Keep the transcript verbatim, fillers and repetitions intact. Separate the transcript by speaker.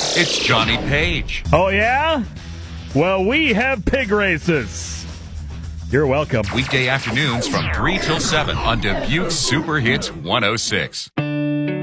Speaker 1: It's Johnny Page.
Speaker 2: Oh, yeah? Well, we have pig races. You're welcome.
Speaker 1: Weekday afternoons from three till seven on Dubuque Super Hits one oh six.